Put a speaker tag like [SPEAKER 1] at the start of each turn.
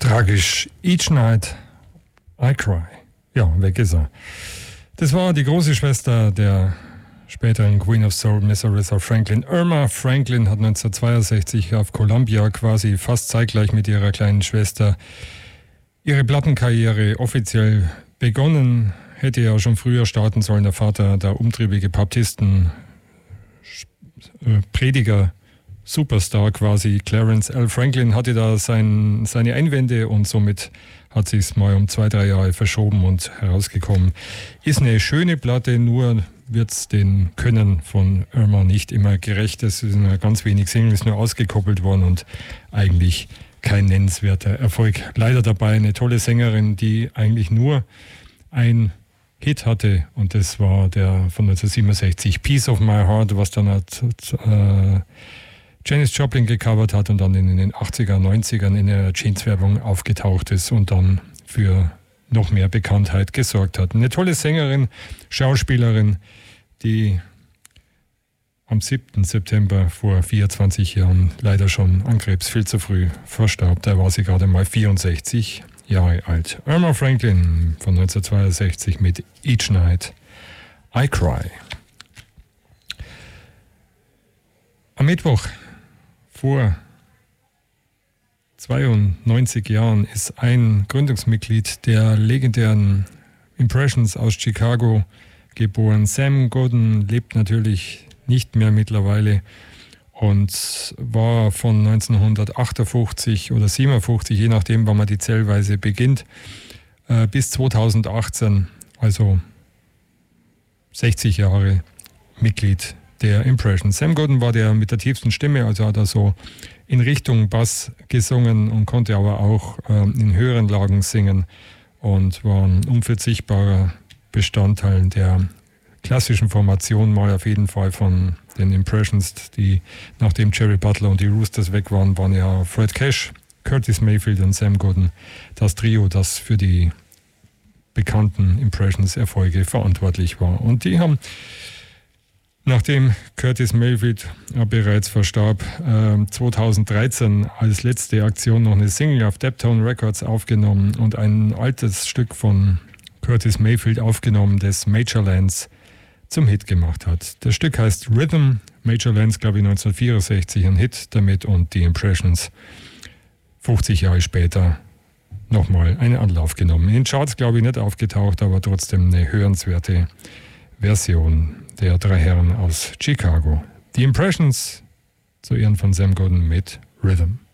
[SPEAKER 1] Tragisch. Each Night I Cry. Ja, weg ist er. Das war die große Schwester der späteren Queen of Soul, Miss Aretha Franklin. Irma Franklin hat 1962 auf Columbia quasi fast zeitgleich mit ihrer kleinen Schwester ihre Plattenkarriere offiziell begonnen. Hätte ja schon früher starten sollen. Der Vater, der umtriebige Baptisten, Prediger, Superstar quasi, Clarence L. Franklin, hatte da seine Einwände und somit hat sich es mal um 2-3 Jahre verschoben und herausgekommen. Ist eine schöne Platte, nur wird es den Können von Irma nicht immer gerecht. Es sind ja ganz wenig Singles nur ausgekoppelt worden und eigentlich kein nennenswerter Erfolg. Leider dabei eine tolle Sängerin, die eigentlich nur ein Hit hatte und das war der von 1967, Piece of My Heart, was dann Janis Joplin gecovert hat und dann in den 80er, 90ern in der Jeans-Werbung aufgetaucht ist und dann für noch mehr Bekanntheit gesorgt hat. Eine tolle Sängerin, Schauspielerin, die am 7. September vor 24 Jahren leider schon an Krebs viel zu früh verstarb. Da war sie gerade mal 64 Jahre alt. Irma Franklin von 1962 mit Each Night I Cry. Am Mittwoch vor 92 Jahren ist ein Gründungsmitglied der legendären Impressions aus Chicago geboren. Sam Godin lebt natürlich nicht mehr mittlerweile und war von 1958 oder 57, je nachdem, wann man die Zählweise beginnt, bis 2018, also 60 Jahre Mitglied der Impressions. Sam Godin war der mit der tiefsten Stimme, also hat er so in Richtung Bass gesungen und konnte aber auch in höheren Lagen singen und war ein unverzichtbarer Bestandteil der klassischen Formation, mal auf jeden Fall von den Impressions, die nachdem Jerry Butler und die Roosters weg waren, waren ja Fred Cash, Curtis Mayfield und Sam Godin das Trio, das für die bekannten Impressions-Erfolge verantwortlich war. Und die haben, nachdem Curtis Mayfield bereits verstarb, 2013 als letzte Aktion noch eine Single auf Deptone Records aufgenommen und ein altes Stück von Curtis Mayfield aufgenommen, das Major Lance zum Hit gemacht hat. Das Stück heißt Rhythm. Major Lance, glaube ich, 1964 ein Hit damit und die Impressions 50 Jahre später nochmal einen Anlauf genommen. In den Charts, glaube ich, nicht aufgetaucht, aber trotzdem eine hörenswerte Version der drei Herren aus Chicago. Die Impressions zu Ehren von Sam Godin mit Rhythm.